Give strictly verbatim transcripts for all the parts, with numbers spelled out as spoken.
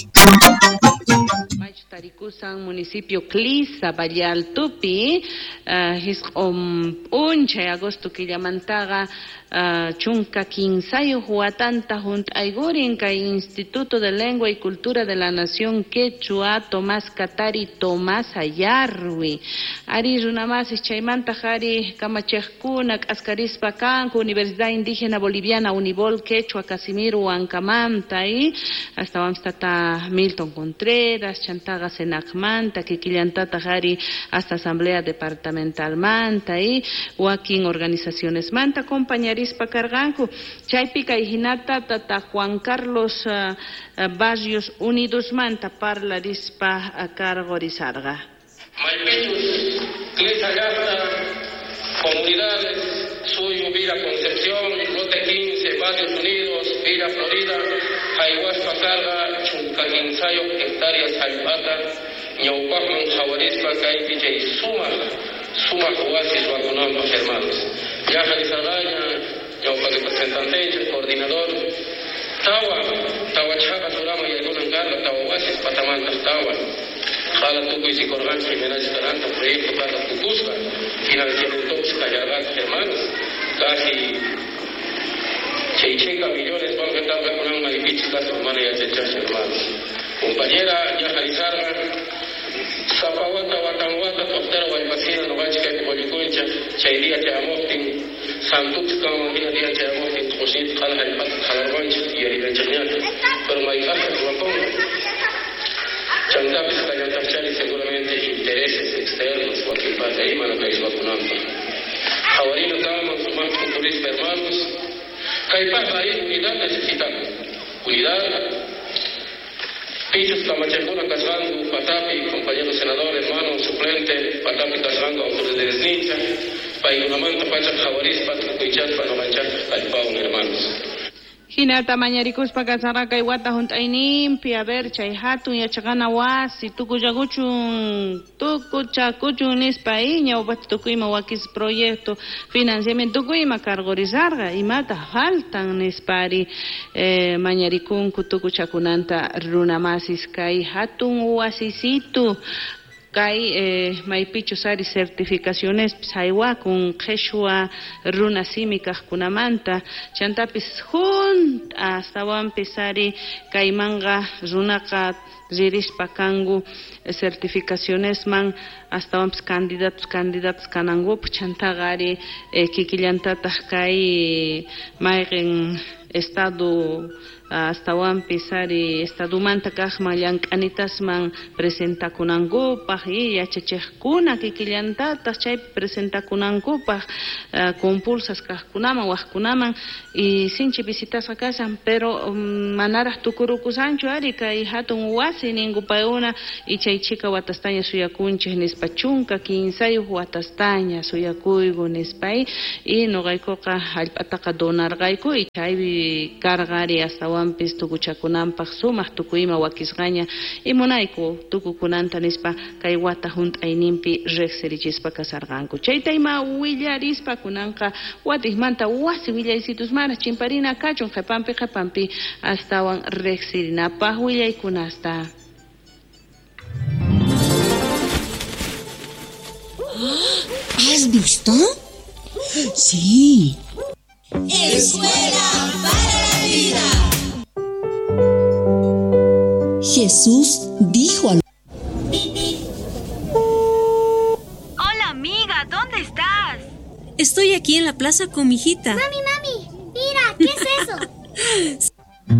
Tarikusan municipio Clisa, Vallaltupi, uh, his um, unche agosto que llamantaga uh, chunca quinsayo huatanta junt aigurin ka Instituto de Lengua y Cultura de la Nación Quechua Tomás Catari Tomás Ayarwi ari runamas chaymanta jari kamachejkunak ascarispa kanku Universidad Indígena Boliviana Unibol Quechua Casimiro Ancamanta y hasta vamstata Milton Contreras chantaga Senacmanta, Kikillantata Jari, hasta Asamblea Departamental Manta y Joaquín Organizaciones Manta, compañerispa Carganco, Chaypica y Hinata, Tata Juan Carlos uh, uh, Barrios Unidos Manta, Parla Rispa a Cargo Rizarga. Malpichus, Clesagasta, comunidades, Suyo, Villa Concepción, Lote quince, Barrios Unidos, Villa Florida, Ayahuasca Carga, Chuncaquinsayo, hectáreas Salpata, Ñaupajman, Jaguarispa, Caipicha y Suma, Suma Juasis, Vacunamos, hermanos. Yaja de Sardaña, Ñaupa representante, coordinador, Tawa, Tawa Chapa, Turama y alguna Carla, Tawa Huasis, Patamantas, Tawa, Jala Tuco y Sicorgan, Jimena Esperanza, Proyecto Carla Tucusca, financiamiento Callargat, hermanos, casi Cheicheca millones vamos a estar con una maripichis las hermanas y achechas hermanos. Compañera Yaja Lizarga, Zapahuata, Watanhuata, Tostero, Guaypacina, Novachica, Poyucuncha, Chairía, Chayamotin, Santuxca, Día Día Chayamotin, Josit, Jalarbanch y Eribenchañal, pero Maicaja, Tuapón, Chantapis, Cayantachari, seguramente intereses externos, cualquier parte ahí, mano que es vacunando. Javarino, Tama, Sumar, Culturista, hermanos. Caipás, ahí, unidad necesitamos. Unidad. Pichos, Camachacuna, Casrango, Patapi, compañero senador, hermano, suplente, Patapi, Casrango, autores de Desnincha, Payunamanta, Pacha, Javarispa, Trucuichat, Panomanchak, Calpaun, hermanos. Hinata mañarikuspa kasaraka iwata juntainimpi a ver chay hatun yachagana wasi tukuyaguchun tukuchakuchun nispa iña upat tukuyma wakis proyecto financiamiento tukuyma cargorizarga imata faltan nispari eh, mañarikunku tukuchakunanta runamasis kay hatun wasisitu Kai eh, Maipichu Sari certificaciones Saiwa con Quechua Runa Símica Kunamanta Chantapis Jun hasta Wan Pisari Kaimanga Runaka Zirispa Kangu certificaciones man hasta Wamps candidatos candidatos Kanangup Chantagari eh, Kikillantata Kai Mairen Estado hasta wan pisari estado manta kajma llank'anitas man presentakunankupaj y yachachejkuna kikillantatas chay presentakunankupaj uh, compulsas kajkunaman wajkunaman y sinchi visitasqa kasan pero um, manaraj tukurukusanchu ari kay hatun wasi ninkupayuna y chay chika watastaña suyakunchej nispa chunka quinsayuj watastaña suyakuygu nispay y noqaykuqa hallp'ataqa donarqayku y chaypi karqari hasta wampis tukuchakunanpaq sumaq tukuyma wakisqaña y munayku tukukunanta nispa kay wata hunt'ayninpi riqsirichispa kasarqanku chaytayma willarispa kunanqa watijmanta wasi willaysitus mana chimparina kachun qhipanpi qhipanpi astawan riqsirinapaq willaykunasta. ¿Has visto? Sí. Escuela para la vida. Jesús dijo a... Hola amiga, ¿dónde estás? Estoy aquí en la plaza con mi hijita. Mami, mami, mira, ¿qué es eso?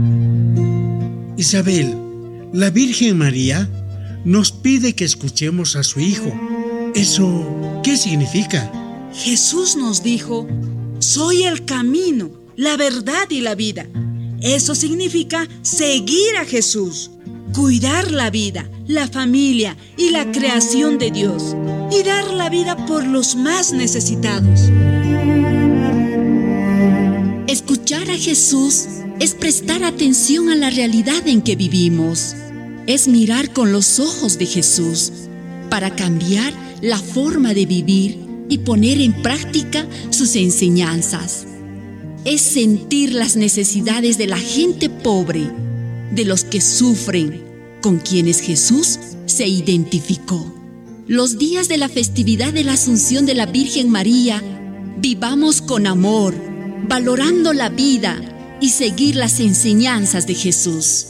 Isabel, la Virgen María nos pide que escuchemos a su hijo. ¿Eso qué significa? Jesús nos dijo: soy el camino, la verdad y la vida. Eso significa seguir a Jesús, cuidar la vida, la familia y la creación de Dios y dar la vida por los más necesitados. Escuchar a Jesús es prestar atención a la realidad en que vivimos. Es mirar con los ojos de Jesús para cambiar la forma de vivir y poner en práctica sus enseñanzas. Es sentir las necesidades de la gente pobre, de los que sufren, con quienes Jesús se identificó. Los días de la festividad de la Asunción de la Virgen María, vivamos con amor, valorando la vida y seguir las enseñanzas de Jesús.